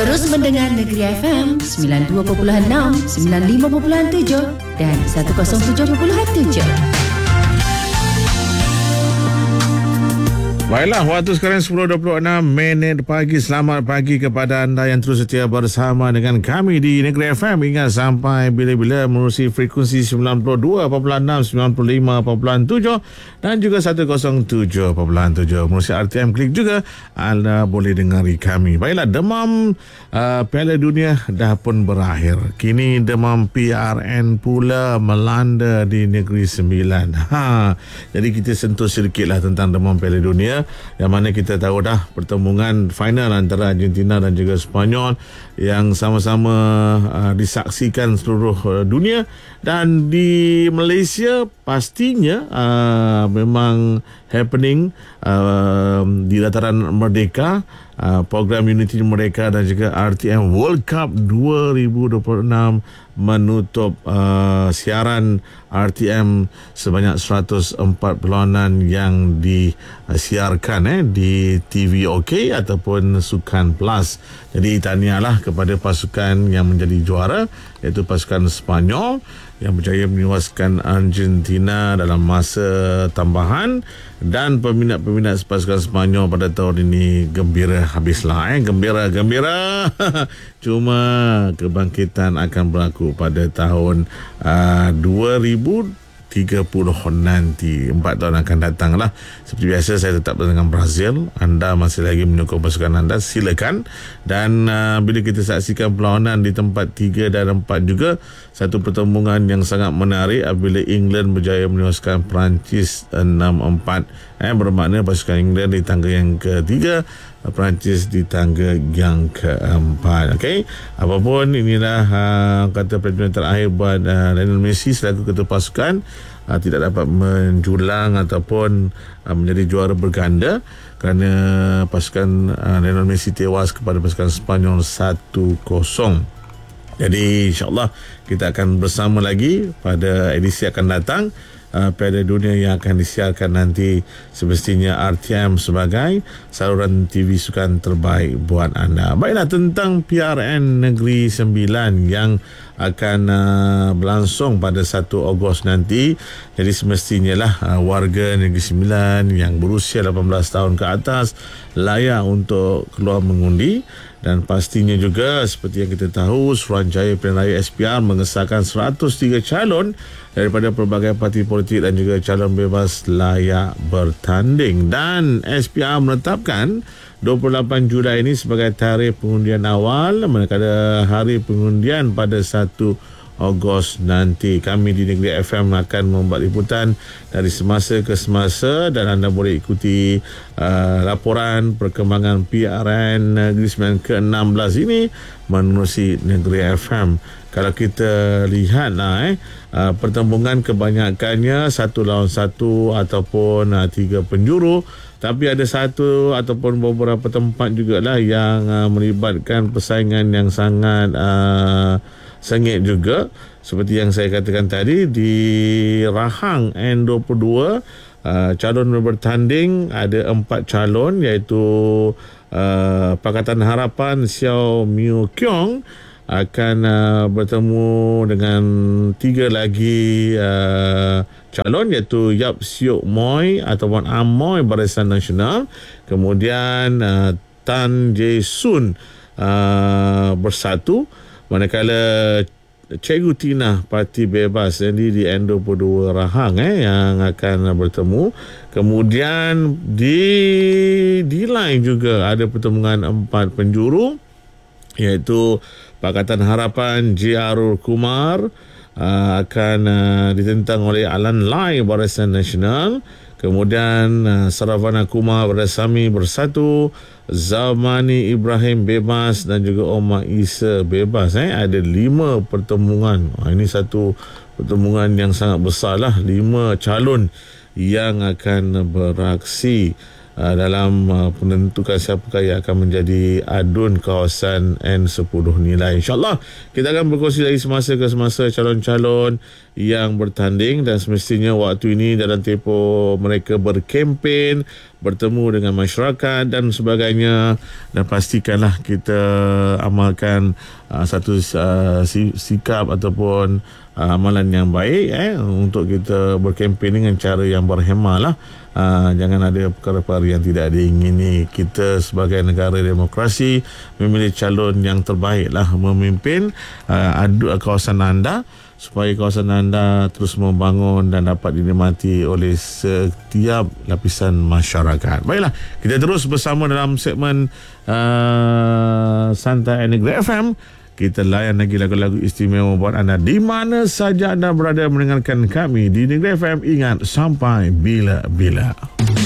Terus mendengar Negeri FM 92.6, 95.7 dan 107.7. Baiklah, waktu sekarang 10.26 pagi. Selamat pagi kepada anda yang terus setia bersama dengan kami di Negeri FM. Ingat sampai bila-bila menerusi frekuensi 92.6, 95.7 dan juga 107.7. Menerusi RTM Klik juga anda boleh dengari kami. Baiklah, demam Piala Dunia dah pun berakhir. Kini demam PRN pula melanda di Negeri Sembilan. Jadi kita sentuh sedikitlah tentang demam Piala Dunia, yang mana kita tahu dah pertembungan final antara Argentina dan juga Sepanyol yang sama-sama disaksikan seluruh dunia. Dan di Malaysia pastinya memang happening di dataran Merdeka, program Unity Merdeka dan juga RTM World Cup 2026 menutup siaran RTM sebanyak 104 perlawanan yang disiarkan di TV OK ataupun Sukan Plus. Jadi tahniahlah kepada pasukan yang menjadi juara, iaitu pasukan Sepanyol yang berjaya menewaskan Argentina dalam masa tambahan. Dan peminat-peminat pasukan Sepanyol pada tahun ini gembira habislah. Gembira Cuma kebangkitan akan berlaku pada tahun 2030 nanti, 4 tahun akan datang lah. Seperti biasa, saya tetap dengan Brazil. Anda masih lagi menyokong pasukan anda, silakan. Dan bila kita saksikan perlawanan di tempat 3 dan 4 juga, satu pertembungan yang sangat menarik apabila England berjaya menewaskan Perancis 6-4. Bermakna pasukan England di tangga yang ketiga, Perancis di tangga yang keempat. Okey, apapun inilah kata perjuangan terakhir buat Lionel Messi selaku ketua pasukan, tidak dapat menjulang ataupun menjadi juara berganda kerana pasukan Lionel Messi tewas kepada pasukan Sepanyol 1-0. Jadi insyaAllah kita akan bersama lagi pada edisi akan datang. Piala Dunia yang akan disiarkan nanti semestinya RTM sebagai saluran TV sukan terbaik buat anda. Baiklah, tentang PRN Negeri Sembilan yang akan berlangsung pada 1 Ogos nanti. Jadi semestinya lah warga Negeri Sembilan yang berusia 18 tahun ke atas layak untuk keluar mengundi. Dan pastinya juga seperti yang kita tahu, Suruhanjaya Pilihan Raya SPR mengesahkan 103 calon daripada pelbagai parti politik dan juga calon bebas layak bertanding. Dan SPR menetapkan 28 Julai ini sebagai tarikh pengundian awal, manakala hari pengundian pada 1 Ogos nanti. Kami di Negeri FM akan membuat liputan dari semasa ke semasa dan anda boleh ikuti laporan perkembangan PRN Negeri Sembilan ke-16 ini menerusi Negeri FM. Kalau kita lihat pertembungan kebanyakannya 1 lawan 1 ataupun 3 penjuru, tapi ada satu ataupun beberapa tempat jugalah yang melibatkan persaingan yang sangat sengit juga. Seperti yang saya katakan tadi, di Rahang N22 calon bertanding ada 4 calon, iaitu Pakatan Harapan Xiao Miu Kiong akan bertemu dengan 3 lagi calon, iaitu Yap Siok Moy ataupun Amoy Barisan Nasional, kemudian Tan Jae Sun Bersatu, manakala Cikgu Tina Parti Bebas di N22 Rahang yang akan bertemu. Kemudian di lain juga ada pertemuan 4 penjuru, iaitu Pakatan Harapan J.R. Kumar akan ditentang oleh Alan Lai Barisan Nasional. Kemudian Saravana Kumar Bersami Bersatu, Zamani Ibrahim Bebas dan juga Omar Isa Bebas. Ada 5 pertemuan. Ini satu pertemuan yang sangat besar lah. 5 calon yang akan beraksi dalam penentukan siapakah yang akan menjadi adun kawasan N10 nilai. InsyaAllah kita akan berkongsi lagi semasa ke semasa calon-calon yang bertanding, dan semestinya waktu ini dalam tempoh mereka berkempen, bertemu dengan masyarakat dan sebagainya, dan pastikanlah kita amalkan satu sikap ataupun amalan yang baik untuk kita berkempen dengan cara yang berhemah lah. Jangan ada perkara-perkara yang tidak diingini. Kita sebagai negara demokrasi memilih calon yang terbaik lah memimpin kawasan anda, supaya kawasan anda terus membangun dan dapat dinikmati oleh setiap lapisan masyarakat. Baiklah, kita terus bersama dalam segmen Santai Negeri FM. Kita layan lagi lagu-lagu istimewa buat anda di mana saja anda berada mendengarkan kami di Negeri FM. Ingat, sampai bila-bila.